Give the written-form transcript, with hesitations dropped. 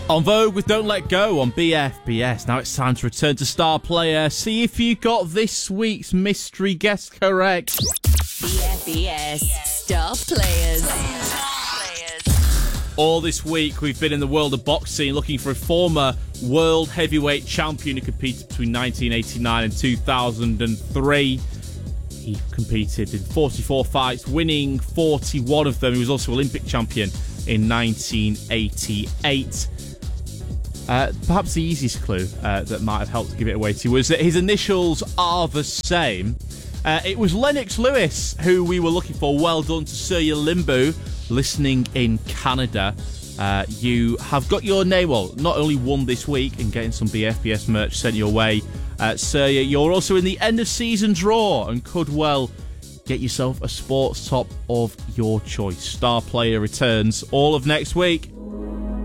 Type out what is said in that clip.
On Vogue with Don't Let Go on BFBS. Now it's time to return to Star Player. See if you got this week's mystery guest correct. BFBS Star Players. All this week we've been in the world of boxing looking for a former world heavyweight champion who competed between 1989 and 2003. He competed in 44 fights, winning 41 of them. He was also Olympic champion in 1988. Perhaps the easiest clue that might have helped to give it away to you was that his initials are the same. It was Lennox Lewis who we were looking for. Well done to Surya Limbu, listening in Canada. You have got your name, well, not only won this week and getting some BFBS merch sent your way, Surya, you're also in the end of season draw and could well get yourself a sports top of your choice. Star Player returns all of next week.